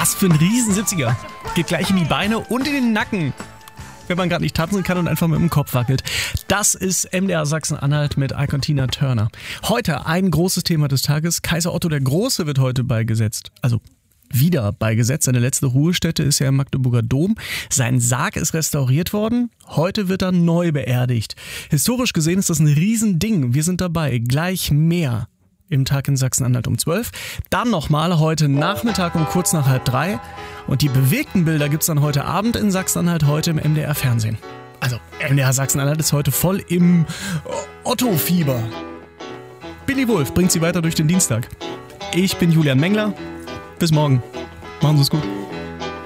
Was für ein riesen 70er. Geht gleich in die Beine und in den Nacken, wenn man gerade nicht tanzen kann und einfach mit dem Kopf wackelt. Das ist MDR Sachsen-Anhalt mit Icon Tina Turner. Heute ein großes Thema des Tages. Kaiser Otto der Große wird heute beigesetzt. Also wieder beigesetzt. Seine letzte Ruhestätte ist ja im Magdeburger Dom. Sein Sarg ist restauriert worden. Heute wird er neu beerdigt. Historisch gesehen ist das ein Riesending. Wir sind dabei. Gleich mehr im Tag in Sachsen-Anhalt um 12. Dann nochmal heute Nachmittag um kurz nach 2:30. Und die bewegten Bilder gibt's dann heute Abend in Sachsen-Anhalt, heute im MDR-Fernsehen. Also MDR Sachsen-Anhalt ist heute voll im Otto-Fieber. Billy Wulff bringt Sie weiter durch den Dienstag. Ich bin Julian Mengler. Bis morgen. Machen Sie es gut.